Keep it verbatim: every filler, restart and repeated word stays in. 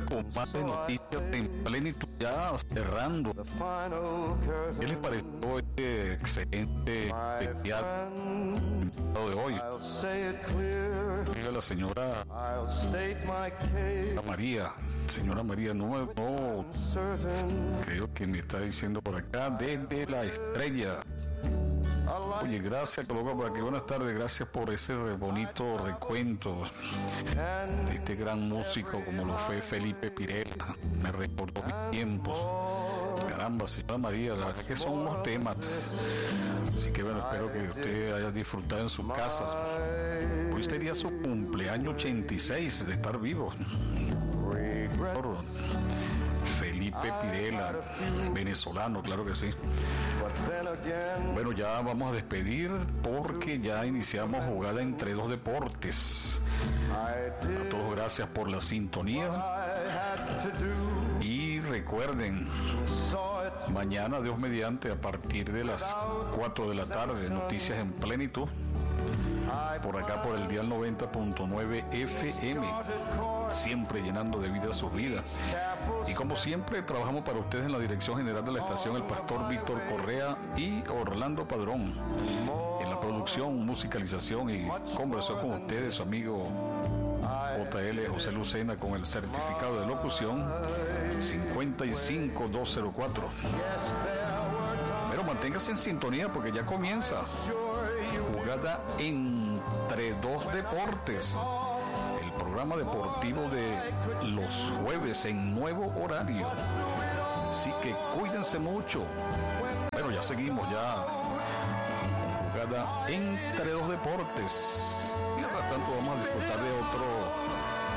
con más noticias en plenitud, ya cerrando. ¿Qué les pareció este excelente día de hoy? Diga la señora María, señora María, no, no creo que me está diciendo por acá desde la Estrella. Oye, gracias, coloca por aquí. Buenas tardes, gracias por ese bonito recuento de este gran músico como lo fue Felipe Pirela. Me recordó mis tiempos. Caramba, señora María, la verdad que son unos temas. Así que bueno, espero que usted haya disfrutado en sus casas. Hoy sería su cumpleaños ochenta y seis de estar vivo. Felipe Pirela, venezolano, claro que sí. Bueno, ya vamos a despedir porque ya iniciamos jugada entre dos deportes. A todos gracias por la sintonía. Y recuerden, mañana, Dios mediante, a partir de las cuatro de la tarde, Noticias en Plenitud, por acá por el dial noventa punto nueve F M, siempre llenando de vida sus vidas. Y como siempre, trabajamos para ustedes en la dirección general de la estación, el pastor Víctor Correa y Orlando Padrón. En la producción, musicalización y conversación con ustedes, su amigo J L José Lucena, con el certificado de locución cincuenta y cinco dos cero cuatro. Pero manténgase en sintonía porque ya comienza jugada entre dos deportes, el programa deportivo de los jueves en nuevo horario. Así que cuídense mucho. Bueno, ya seguimos ya con jugada entre dos deportes. Mientras tanto vamos a disfrutar de otro